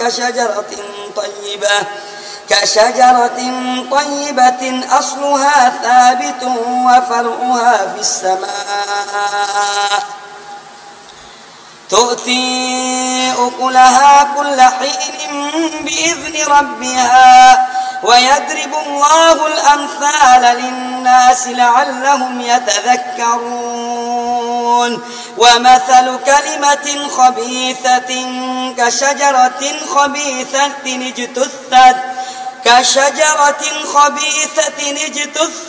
كشجرة طيبة أصلها ثابت وفرعها في السماء تؤتي أكلها كل حين بإذن ربها ويضرب الله الأمثال للناس لعلهم يتذكرون ومثل كلمة خبيثة كشجرة خبيثة اجتثت